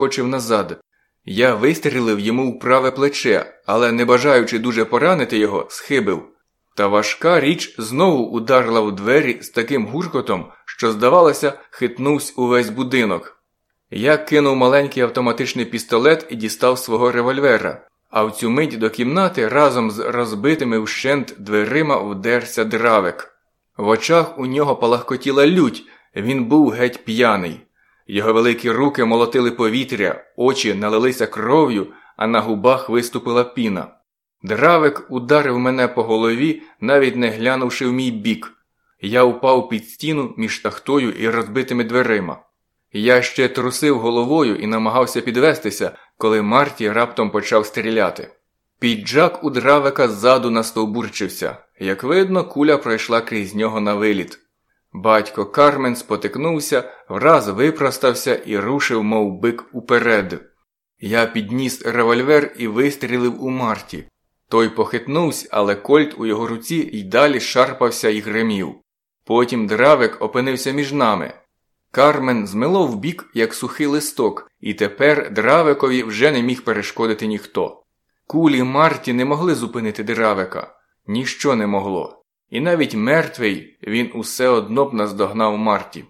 відскочив назад. Я вистрілив йому в праве плече, але, не бажаючи дуже поранити його, схибив. Та важка річ знову ударила в двері з таким гуркотом, що, здавалося, хитнувся увесь будинок. Я кинув маленький автоматичний пістолет і дістав свого револьвера, а в цю мить до кімнати разом з розбитими вщент дверима вдерся Дравек. В очах у нього палахкотіла лють, він був геть п'яний. Його великі руки молотили повітря, очі налилися кров'ю, а на губах виступила піна. Дравек ударив мене по голові, навіть не глянувши в мій бік. Я упав під стіну між тахтою і розбитими дверима. Я ще трусив головою і намагався підвестися, коли Марті раптом почав стріляти. Піджак у Дравека ззаду настовбурчився. Як видно, куля пройшла крізь нього на виліт. Батько Кармен спотикнувся, враз випростався і рушив, мов бик, уперед. Я підніс револьвер і вистрілив у Марті. Той похитнувся, але кольт у його руці й далі шарпався і гримів. Потім Дравек опинився між нами. Кармен змило вбік, як сухий листок, і тепер Дравекові вже не міг перешкодити ніхто. Кулі Марті не могли зупинити Дравека. Ніщо не могло. І навіть мертвий він усе одно б наздогнав Марті.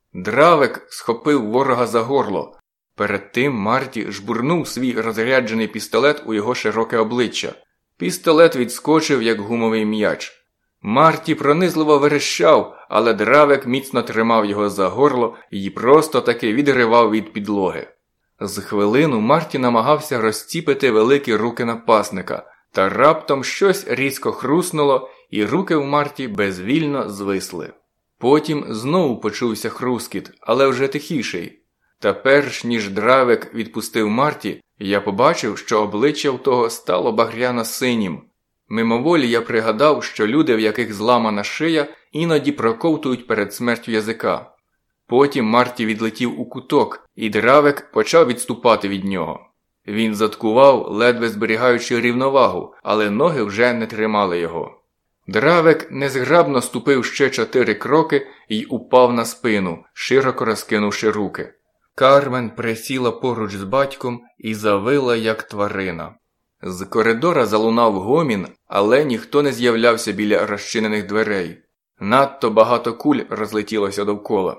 Дравек схопив ворога за горло. Перед тим Марті жбурнув свій розряджений пістолет у його широке обличчя. Пістолет відскочив, як гумовий м'яч. Марті пронизливо верещав, але Дравек міцно тримав його за горло і просто таки відривав від підлоги. З хвилину Марті намагався розціпити великі руки напасника, та раптом щось різко хруснуло, і руки в Марті безвільно звисли. Потім знову почувся хрускіт, але вже тихіший. Та перш ніж Дравек відпустив Марті, я побачив, що обличчя в того стало багряно-синім. Мимоволі я пригадав, що люди, в яких зламана шия, іноді проковтують перед смертю язика. Потім Марті відлетів у куток, і Дравек почав відступати від нього. Він заткував, ледве зберігаючи рівновагу, але ноги вже не тримали його. Дравек незграбно ступив ще 4 кроки і упав на спину, широко розкинувши руки. Кармен присіла поруч з батьком і завила, як тварина. З коридора залунав гомін, але ніхто не з'являвся біля розчинених дверей. Надто багато куль розлетілося довкола.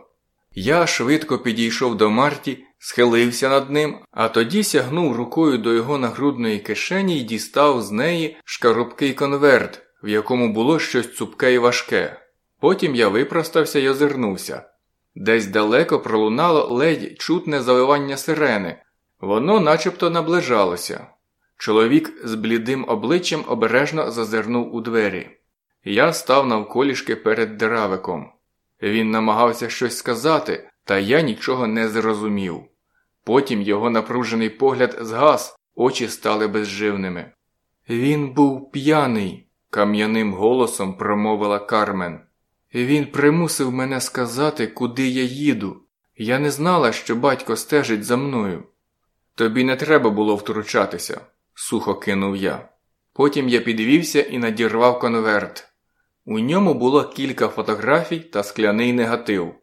Я швидко підійшов до Марті, схилився над ним, а тоді сягнув рукою до його нагрудної кишені і дістав з неї шкарубкий конверт, в якому було щось цупке і важке. Потім я випростався й озирнувся. Десь далеко пролунало ледь чутне завивання сирени. Воно начебто наближалося. Чоловік з блідим обличчям обережно зазирнув у двері. Я став навколішки перед Дравеком. Він намагався щось сказати, та я нічого не зрозумів. Потім його напружений погляд згас, очі стали безживними. «Він був п'яний», – кам'яним голосом промовила Кармен. «Він примусив мене сказати, куди я їду. Я не знала, що батько стежить за мною». «Тобі не треба було втручатися», – сухо кинув я. Потім я підвівся і надірвав конверт. У ньому було кілька фотографій та скляний негатив.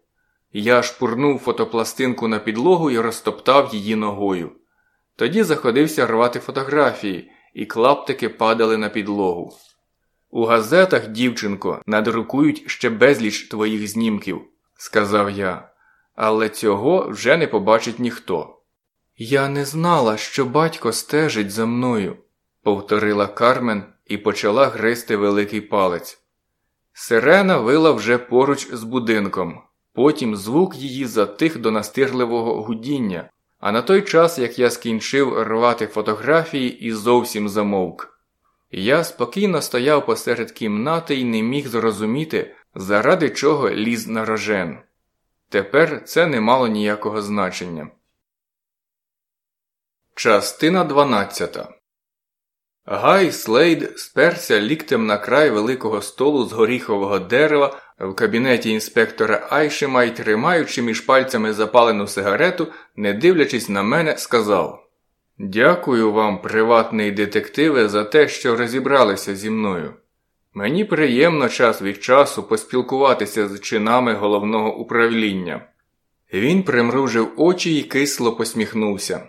Я шпурнув фотопластинку на підлогу і розтоптав її ногою. Тоді заходився рвати фотографії, і клаптики падали на підлогу. «У газетах, дівчинко, надрукують ще безліч твоїх знімків», – сказав я. «Але цього вже не побачить ніхто». «Я не знала, що батько стежить за мною», – повторила Кармен і почала гризти великий палець. Сирена вила вже поруч з будинком. Потім звук її затих до настирливого гудіння, а на той час, як я скінчив рвати фотографії, і зовсім замовк. Я спокійно стояв посеред кімнати і не міг зрозуміти, заради чого ліз на рожен. Тепер це не мало ніякого значення. Частина 12. Гай Слейд сперся ліктем на край великого столу з горіхового дерева в кабінеті інспектора Айшема і, тримаючи між пальцями запалену сигарету, не дивлячись на мене, сказав: «Дякую вам, приватний детективе, за те, що розібралися зі мною. Мені приємно час від часу поспілкуватися з чинами головного управління». Він примружив очі й кисло посміхнувся.